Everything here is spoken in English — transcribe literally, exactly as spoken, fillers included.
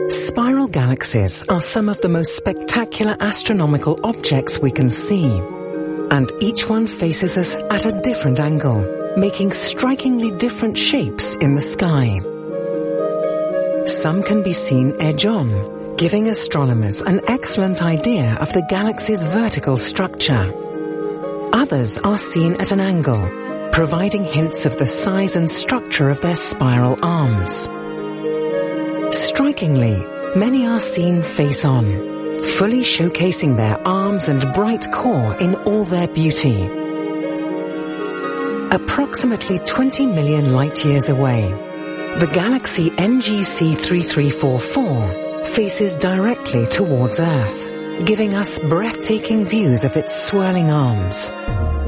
Spiral galaxies are some of the most spectacular astronomical objects we can see, and each one faces us at a different angle, making strikingly different shapes in the sky. Some can be seen edge-on, giving astronomers an excellent idea of the galaxy's vertical structure. Others are seen at an angle, providing hints of the size and structure of their spiral arms. Strikingly, many are seen face-on, fully showcasing their arms and bright core in all their beauty. Approximately twenty million light-years away, the galaxy N G C thirty-three forty-four faces directly towards Earth, giving us breathtaking views of its swirling arms.